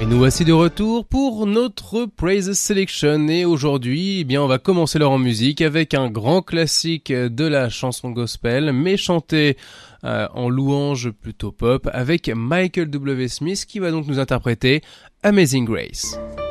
Et nous voici de retour pour notre Praise Selection et aujourd'hui, eh bien, on va commencer l'heure en musique avec un grand classique de la chanson gospel, mais chanté en louange plutôt pop avec Michael W. Smith qui va donc nous interpréter Amazing Grace.